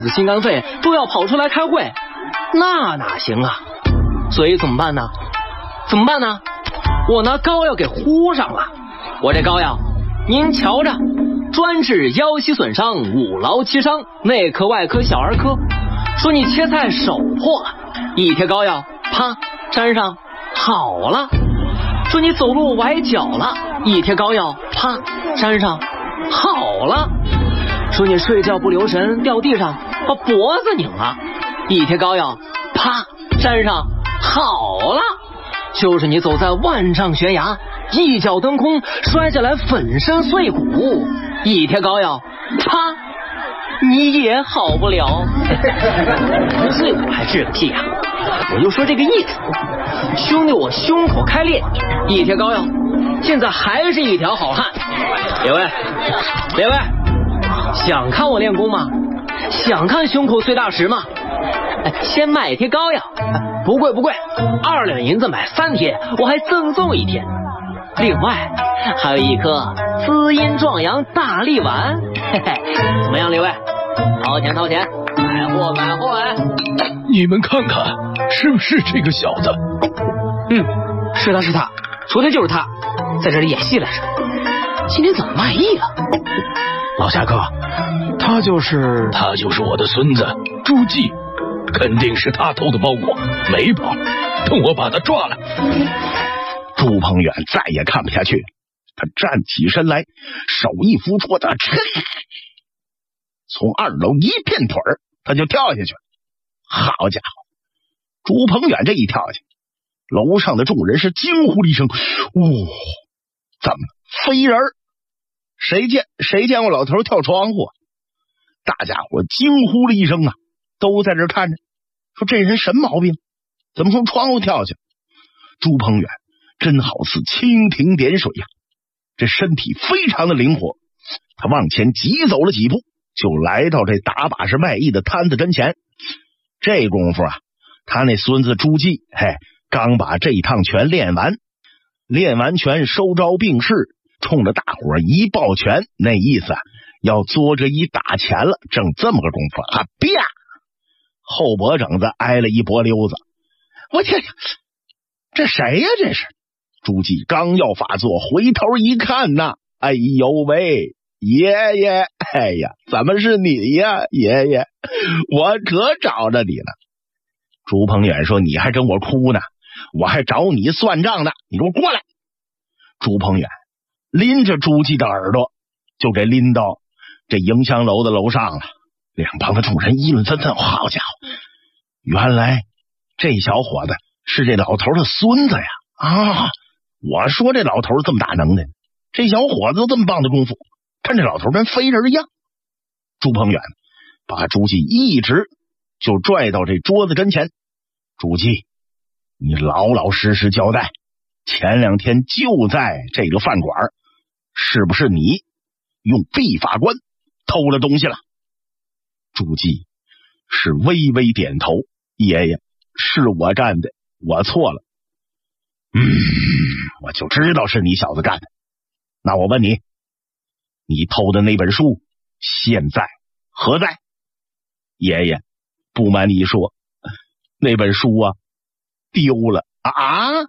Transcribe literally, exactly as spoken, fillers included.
心肝肺都要跑出来开会，那哪行啊？所以怎么办呢？怎么办呢？我拿膏药给糊上了。我这膏药，您瞧着，专治腰膝损伤、五劳七伤、内科、外科、小儿科。说你切菜手破了，一贴膏药，啪，粘上好了。说你走路崴脚了，一贴膏药，啪，粘上好了。说你睡觉不留神掉地上，把脖子拧了，一贴膏药，啪，粘上好了。就是你走在万丈悬崖，一脚蹬空摔下来粉身碎骨，一贴膏药，啪，你也好不了。不碎骨还治个屁啊！我就说这个意思。兄弟，我胸口开裂，一贴膏药，现在还是一条好汉。列位，列位，想看我练功吗？想看胸口碎大石吗？哎，先买一贴膏药，不贵不贵，二两银子买三贴，我还赠送一贴。另外还有一颗滋阴壮阳大力丸，嘿嘿，怎么样，列位？掏钱掏钱，买货买货哎！ 你们看看，是不是这个小子？ 嗯，是他是他，昨天就是他，在这里演戏来着。今天怎么卖艺了？ 老侠客，他就是他就是我的孙子朱记，肯定是他偷的包裹，没跑，等我把他抓了。 朱鹏远再也看不下去，他站起身来，手一扶桌子，从二楼一片腿儿，他就跳下去了。好家伙，朱鹏远这一跳下去，楼上的众人是惊呼了一声：“哇、哦，怎么飞人？谁见谁见过老头跳窗户啊？”大家伙惊呼了一声啊，都在这看着，说这人什么毛病？怎么从窗户跳下？朱鹏远真好似蜻蜓点水呀、啊，这身体非常的灵活，他往前急走了几步，就来到这打把式卖艺的摊子跟前。这功夫啊，他那孙子朱记，嘿，刚把这一趟拳练完，练完拳收招并势，冲着大伙一抱拳，那意思啊，要作着一打钱了。正这么个功夫啊，啪，后脖整子挨了一脖溜子。我天，这谁呀？这是朱记刚要发作，回头一看呐，哎呦喂！爷爷，哎呀，怎么是你呀，爷爷？我可找着你了。朱鹏远说：“你还跟我哭呢，我还找你算账呢，你给我过来！”朱鹏远拎着朱记的耳朵，就给拎到这迎香楼的楼上了。两旁的众人议论纷纷，好家伙，原来这小伙子是这老头的孙子呀！啊，我说这老头这么大能耐，这小伙子这么棒的功夫。看这老头跟飞人一样。朱鹏远把朱记一直就拽到这桌子跟前。朱记，你老老实实交代，前两天就在这个饭馆，是不是你用毕法官偷了东西了？朱记是微微点头，爷爷，是我干的，我错了。嗯，我就知道是你小子干的。那我问你，你偷的那本书现在何在？爷爷，不瞒你说，那本书啊丢了啊！